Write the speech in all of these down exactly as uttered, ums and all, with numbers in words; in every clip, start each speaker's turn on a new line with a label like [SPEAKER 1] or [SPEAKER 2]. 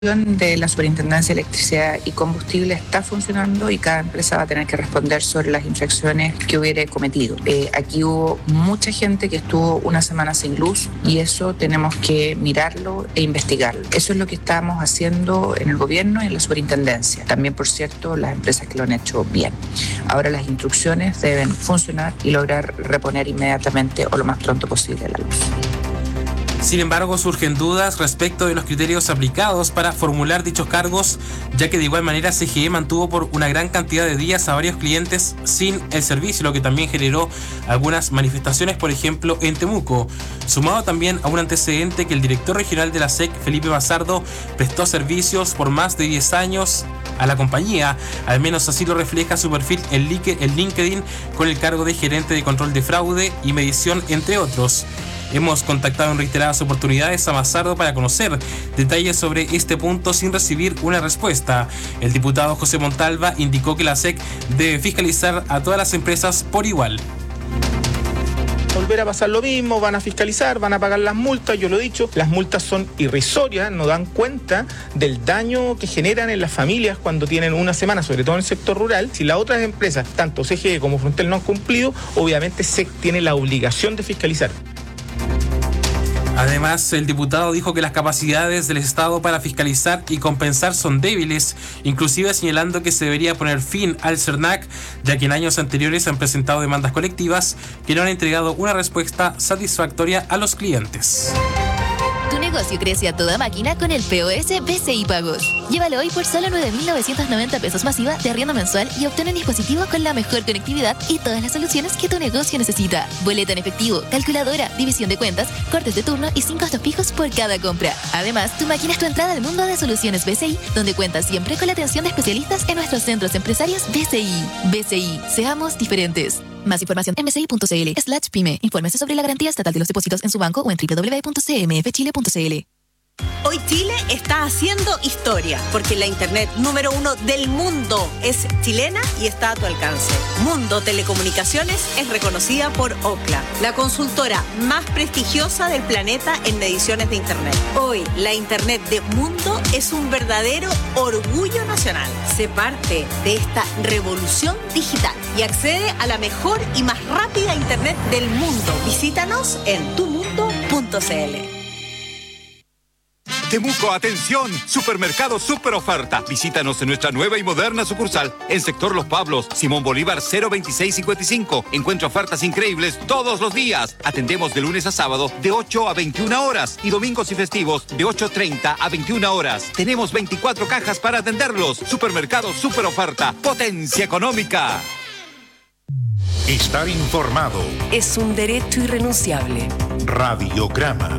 [SPEAKER 1] de la Superintendencia de Electricidad y Combustible está funcionando y cada empresa va a tener que responder sobre las infracciones que hubiere cometido. Eh, aquí hubo mucha gente que estuvo una semana sin luz y eso tenemos que mirarlo e investigarlo. Eso es lo que estamos haciendo en el gobierno y en la superintendencia. También, por cierto, las empresas que lo han hecho bien. Ahora las instrucciones deben funcionar y lograr reponer inmediatamente o lo más pronto posible la luz.
[SPEAKER 2] Sin embargo, surgen dudas respecto de los criterios aplicados para formular dichos cargos, ya que de igual manera C G E mantuvo por una gran cantidad de días a varios clientes sin el servicio, lo que también generó algunas manifestaciones, por ejemplo, en Temuco. Sumado también a un antecedente que el director regional de la S E C, Felipe Bazardo, prestó servicios por más de diez años a la compañía, al menos así lo refleja su perfil en LinkedIn, con el cargo de gerente de control de fraude y medición, entre otros. Hemos contactado en reiteradas oportunidades a Bazardo para conocer detalles sobre este punto sin recibir una respuesta. El diputado José Montalva indicó que la S E C debe fiscalizar a todas las empresas por igual.
[SPEAKER 3] Volver a pasar lo mismo, van a fiscalizar, van a pagar las multas, yo lo he dicho, las multas son irrisorias, no dan cuenta del daño que generan en las familias cuando tienen una semana, sobre todo en el sector rural. Si las otras empresas, tanto C G E como Frontel, no han cumplido, obviamente S E C tiene la obligación de fiscalizar.
[SPEAKER 2] Además, el diputado dijo que las capacidades del Estado para fiscalizar y compensar son débiles, inclusive señalando que se debería poner fin al CERNAC, ya que en años anteriores han presentado demandas colectivas que no han entregado una respuesta satisfactoria a los clientes.
[SPEAKER 4] Tu negocio crece a toda máquina con el P O S B C I Pagos. Llévalo hoy por solo nueve mil novecientos noventa pesos masiva de arriendo mensual y obtén un dispositivo con la mejor conectividad y todas las soluciones que tu negocio necesita. Boleta en efectivo, calculadora, división de cuentas, cortes de turno y sin costos fijos por cada compra. Además, tu máquina es tu entrada al mundo de soluciones B C I, donde cuentas siempre con la atención de especialistas en nuestros centros empresarios B C I. B C I, seamos diferentes. Más información en bci.cl slash pyme. Infórmese sobre la garantía estatal de los depósitos en su banco o en doble u doble u doble u punto c m f chile punto c l.
[SPEAKER 5] Hoy Chile está haciendo historia, porque la internet número uno del mundo es chilena y está a tu alcance. Mundo Telecomunicaciones es reconocida por Ookla, la consultora más prestigiosa del planeta en mediciones de internet. Hoy, la internet de Mundo es un verdadero orgullo nacional. Sé parte de esta revolución digital y accede a la mejor y más rápida internet del mundo. Visítanos en tu mundo punto c l.
[SPEAKER 6] Temuco, atención, Supermercado Super Oferta. Visítanos en nuestra nueva y moderna sucursal en sector Los Pablos, Simón Bolívar cero veintiséis cincuenta y cinco. Encuentra ofertas increíbles todos los días. Atendemos de lunes a sábado de ocho a veintiuna horas y domingos y festivos de ocho treinta a veintiuna horas. Tenemos veinticuatro cajas para atenderlos. Supermercado Super Oferta, potencia económica.
[SPEAKER 7] Estar informado
[SPEAKER 8] es un derecho irrenunciable.
[SPEAKER 7] Radiograma.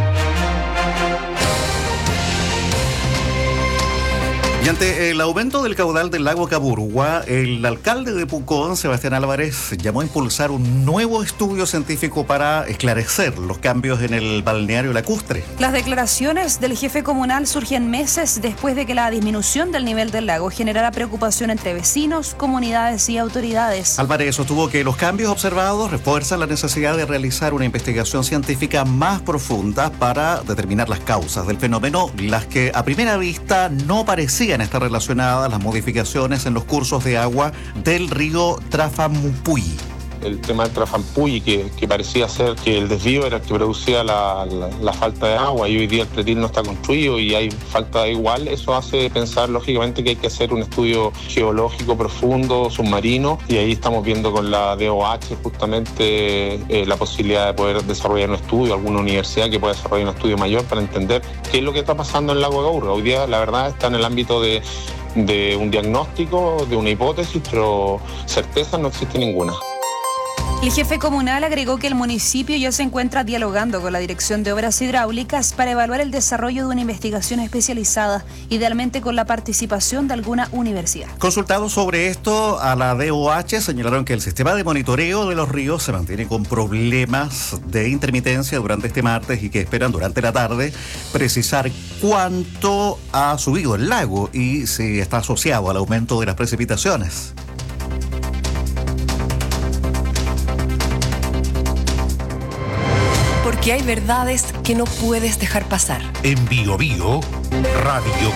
[SPEAKER 9] Y ante el aumento del caudal del lago Caburgua, el alcalde de Pucón, Sebastián Álvarez, llamó a impulsar un nuevo estudio científico para esclarecer los cambios en el balneario lacustre.
[SPEAKER 10] Las declaraciones del jefe comunal surgen meses después de que la disminución del nivel del lago generara preocupación entre vecinos, comunidades y autoridades.
[SPEAKER 9] Álvarez sostuvo que los cambios observados refuerzan la necesidad de realizar una investigación científica más profunda para determinar las causas del fenómeno, las que a primera vista no parecían estar relacionadas las modificaciones en los cursos de agua del río Trafampuy.
[SPEAKER 11] El tema del Trafampuy, que, que parecía ser que el desvío era el que producía la, la, la falta de agua, y hoy día el pretil no está construido y hay falta de igual. Eso hace pensar lógicamente que hay que hacer un estudio geológico profundo, submarino, y ahí estamos viendo con la D O H justamente eh, la posibilidad de poder desarrollar un estudio, alguna universidad que pueda desarrollar un estudio mayor para entender qué es lo que está pasando en el lago Caburgua. Hoy día la verdad está en el ámbito de, de un diagnóstico, de una hipótesis, pero certeza no existe ninguna.
[SPEAKER 10] El jefe comunal agregó que el municipio ya se encuentra dialogando con la Dirección de Obras Hidráulicas para evaluar el desarrollo de una investigación especializada, idealmente con la participación de alguna universidad.
[SPEAKER 9] Consultados sobre esto a la D O H, señalaron que el sistema de monitoreo de los ríos se mantiene con problemas de intermitencia durante este martes y que esperan durante la tarde precisar cuánto ha subido el lago y si está asociado al aumento de las precipitaciones.
[SPEAKER 8] Porque hay verdades que no puedes dejar pasar.
[SPEAKER 7] En Bio Bio, Radio